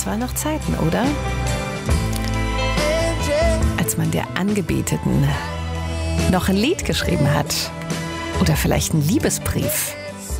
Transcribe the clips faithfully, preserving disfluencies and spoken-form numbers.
waren noch Zeiten, oder? Als man der Angebeteten noch ein Lied geschrieben hat. Oder vielleicht einen Liebesbrief.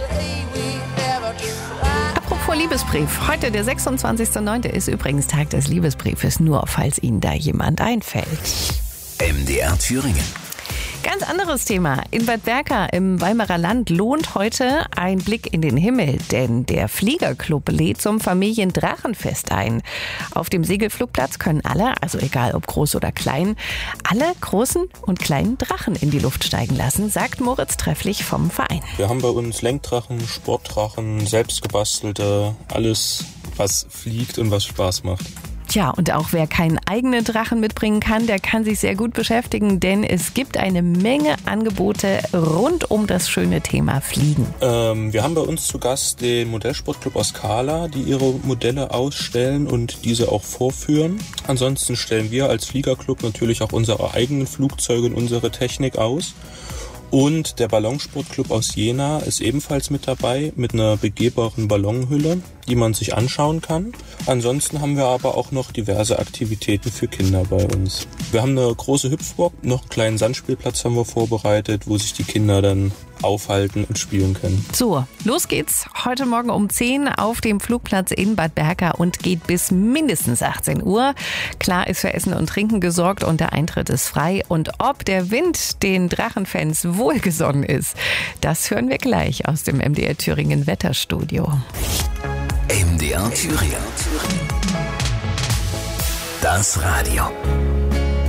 Apropos Liebesbrief. Heute, der sechsundzwanzigster neunte ist übrigens Tag des Liebesbriefes, nur falls Ihnen da jemand einfällt. M D R Thüringen. Ganz anderes Thema. In Bad Berka im Weimarer Land lohnt heute ein Blick in den Himmel, denn der Fliegerclub lädt zum Familiendrachenfest ein. Auf dem Segelflugplatz können alle, also egal ob groß oder klein, alle großen und kleinen Drachen in die Luft steigen lassen, sagt Moritz Trefflich vom Verein. Wir haben bei uns Lenkdrachen, Sportdrachen, selbstgebastelte, alles, was fliegt und was Spaß macht. Tja, und auch wer keinen eigenen Drachen mitbringen kann, der kann sich sehr gut beschäftigen, denn es gibt eine Menge Angebote rund um das schöne Thema Fliegen. Ähm, wir haben bei uns zu Gast den Modellsportclub aus Kahla, die ihre Modelle ausstellen und diese auch vorführen. Ansonsten stellen wir als Fliegerclub natürlich auch unsere eigenen Flugzeuge und unsere Technik aus. Und der Ballonsportclub aus Jena ist ebenfalls mit dabei mit einer begehbaren Ballonhülle, die man sich anschauen kann. Ansonsten haben wir aber auch noch diverse Aktivitäten für Kinder bei uns. Wir haben eine große Hüpfburg, noch einen kleinen Sandspielplatz haben wir vorbereitet, wo sich die Kinder dann aufhalten und spielen können. So, los geht's heute Morgen um zehn auf dem Flugplatz in Bad Berka und geht bis mindestens achtzehn Uhr. Klar ist für Essen und Trinken gesorgt und der Eintritt ist frei. Und ob der Wind den Drachenfans wohlgesonnen ist, das hören wir gleich aus dem M D R Thüringen Wetterstudio. M D R Thüringen. Das Radio.